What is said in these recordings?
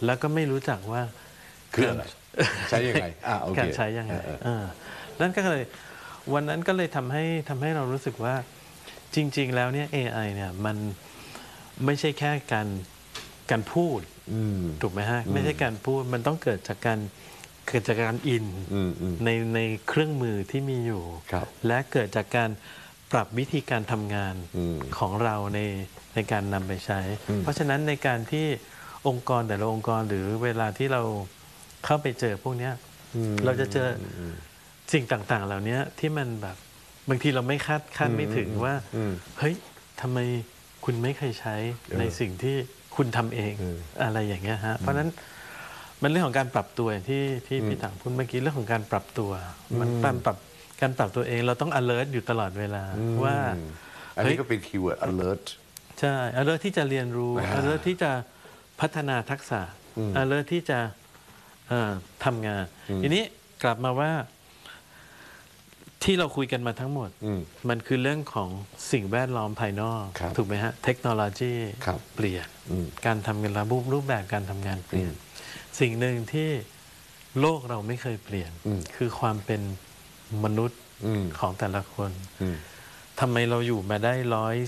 แล้วก็ไม่รู้จักว่าคืออะไรใช้ยังไงโอเคการใช้ยังไงนั่นก็เลยวันนั้นก็เลยทำให้เรารู้สึกว่าจริงๆแล้วเนี่ย AI เนี่ยมันไม่ใช่แค่การพูดถูกไหมฮะไม่ใช่การพูดมันต้องเกิดจากการอินในเครื่องมือที่มีอยู่และเกิดจากการปรับวิธีการทำงานของเราในการนำไปใช้เพราะฉะนั้นในการที่องค์กรแต่ละองค์กรหรือเวลาที่เราเข้าไปเจอพวกนี้เราจะเจอสิ่งต่างๆเหล่านี้ที่มันแบบบางทีเราไม่คาดไม่ถึงว่าเฮ้ยทำไมคุณไม่เคยใช้ในสิ่งที่คุณทำเองอะไรอย่างเงี้ยฮะเพราะฉะนั้นมันเรื่องของการปรับตัวที่พี่ต่างพูดเมื่อกี้เรื่องของการปรับตัวมันการปรับตัวเองเราต้อง alert อยู่ตลอดเวลาว่าอันนี้ก็เป็นคีย์เวิร์ด alert ใช่ alert ที่จะเรียนรู้ alert ที่จะพัฒนาทักษะ alert ที่จะทำงานทีนี้กลับมาว่าที่เราคุยกันมาทั้งหมดมันคือเรื่องของสิ่งแวดล้อมภายนอกถูกไหมฮะเทคโนโลยีเปลี่ยนการทำงานรูปแบบการทำงานเปลี่ยนสิ่งหนึ่งที่โลกเราไม่เคยเปลี่ยนคือความเป็นมนุษย์ของแต่ละคนทำไมเราอยู่มาได้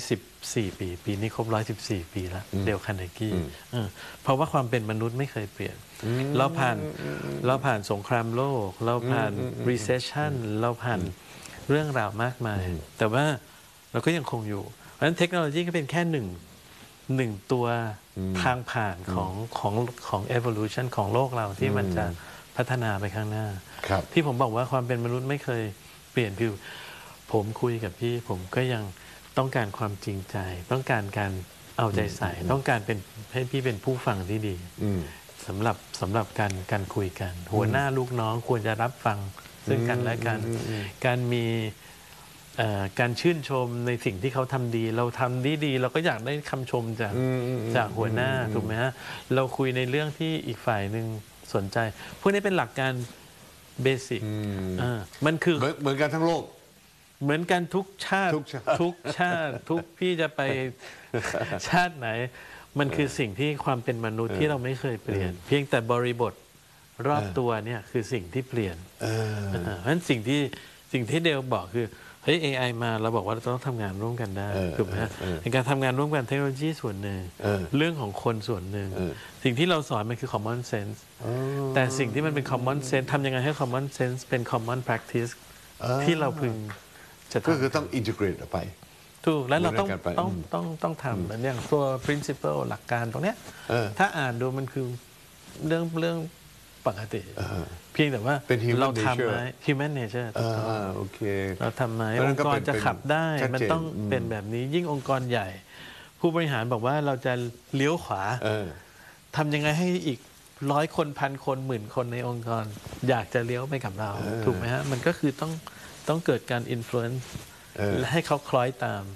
114 ปีนี้ครบ114 ปีแล้วเดลคาร์เนกีเพราะว่าความเป็นมนุษย์ไม่เคยเปลี่ยนเราผ่านสงครามโลกเราผ่าน recession เราผ่านเรื่องราวมากมายแต่ว่าเราก็ยังคงอยู่เพราะฉะนั้นเทคโนโลยีก็เป็นแค่หนึ่งตัวทางผ่านของ evolution ของโลกเราที่มันจะพัฒนาไปข้างหน้าที่ผมบอกว่าความเป็นมนุษย์ไม่เคยเปลี่ยนคือผมคุยกับพี่ผมก็ยังต้องการความจริงใจต้องการเอาใจใส่ต้องการให้พี่เป็นผู้ฟังที่ดีสำหรับการคุยกันหัวหน้าลูกน้องควรจะรับฟังซึ่งกันและกันการมีการชื่นชมในสิ่งที่เขาทำดีเราทำดีเราก็อยากได้คำชมจากหัวหน้าถูกไหมฮะเราคุยในเรื่องที่อีกฝ่ายหนึ่งสนใจพวกนี้เป็นหลักการเบสิกมันคือเหมือนกันทั้งโลกเหมือนกันทุกชาติพี่จะไปชาติไหนมันคือสิ่งที่ความเป็นมนุษย์ที่เราไม่เคยเปลี่ยนเพียงแต่บริบทรอบตัวเนี่ยคือสิ่งที่เปลี่ยนเพราะฉะนั้นสิ่งที่เดลบอกคือเฮ้ย AI มาเราบอกว่าเราต้องทำงานร่วมกันได้ถูกไหมฮะในการทำงานร่วมกันเทคโนโลยีส่วนหนึ่งเรื่องของคนส่วนหนึ่งสิ่งที่เราสอนมันคือ common sense แต่สิ่งที่มันเป็น common sense ทำยังไงให้ common sense เป็น common practice ที่เราพึงจะก็คือต้อง integrate ออกไปถูกแล้วเราต้องทำเหมือนอย่างตัว principle หลักการตรงเนี้ยถ้าอ่านดูมันคือเรื่องปกติเพียงแต่ว่าเราทำไหม human nature โอเคเราทำไหมองค์กรจะขับได้มันต้องเป็นแบบนี้ยิ่งองค์กรใหญ่ ผู้บริหารบอกว่าเราจะเลี้ยวขวาทำยังไงให้อีก100 คน1,000 คน10,000 คนในองค์กรอยากจะเลี้ยวไปกับเราถูกไหมฮะมันก็คือต้องเกิดการ influence และให้เขาคล้อยตาม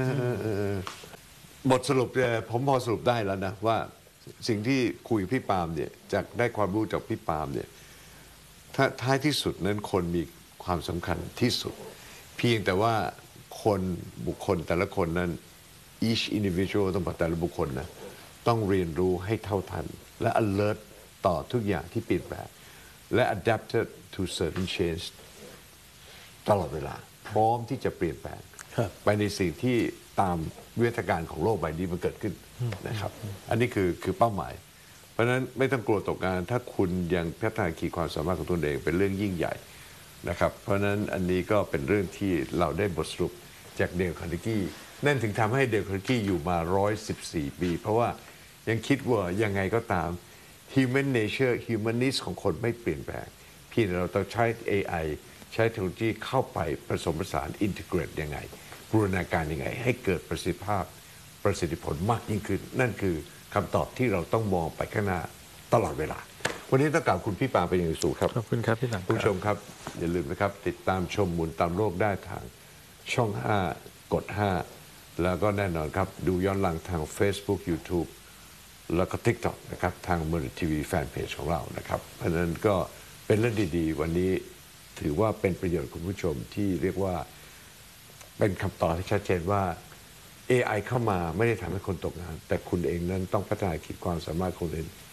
บทสรุปผมพอสรุปได้แล้วนะว่าสิ่งที่คุยกับพี่ปาล์มเนี่ยจากได้ความรู้จากพี่ปาล์มเนี่ยท้ายที่สุดนั้นคนมีความสำคัญที่สุดเพียงแต่ว่าบุคคลแต่ละคนนั้น each individual ต้องบอกแต่ละบุคคลนะต้องเรียนรู้ให้เท่าทันและ alert ต่อทุกอย่างที่เปลี่ยนแปลงและ adapted to certain change ตลอดเวลาพร้อมที่จะเปลี่ยนแปลงไปในสิ่งที่ตามวิวัฒนาการของโลกใบนี้มันเกิดขึ้นนะครับอันนี้คือเป้าหมายเพราะฉะนั้นไม่ต้องกลัวตกงานถ้าคุณยังพัฒนาขีดความสามารถของตนเองเป็นเรื่องยิ่งใหญ่นะครับเพราะฉะนั้นอันนี้ก็เป็นเรื่องที่เราได้บทสรุปจากเดลคาร์เนกีนั่นถึงทำให้เดลคาร์เนกีอยู่มา114 ปีเพราะว่ายังคิดว่ายังไงก็ตาม human nature humanist ของคนไม่เปลี่ยนแปลงเพียงแต่เราต้องใช้ AI ใช้เทคโนโลยีเข้าไปผสมผสาน integrate ยังไงบูรณาการยังไงให้เกิดประสิทธิภาพประสิทธิผลมากยิ่งขึ้นนั่นคือคำตอบที่เราต้องมองไปข้างหน้าตลอดเวลาวันนี้ต้องกล่าวคุณพี่ปาเป็นอย่างสูงครับขอบคุณครับพี่หลังผู้ชมครับอย่าลืมนะครับติดตามชมหมุนตามโลกได้ทางช่อง5กด5แล้วก็แน่นอนครับดูย้อนหลังทาง Facebook YouTube แล้วก็ TikTok นะครับทาง Merit TV Fanpage ของเรานะครับเพราะฉะนั้นก็เป็นเรื่องดีๆวันนี้ถือว่าเป็นประโยชน์คุณผู้ชมที่เรียกว่าเป็นคำตอบที่ชัดเจนว่า AI เข้ามาไม่ได้ทำให้คนตกงานแต่คุณเองนั้นต้องพัฒนาขีดความสามารถของคุณเอง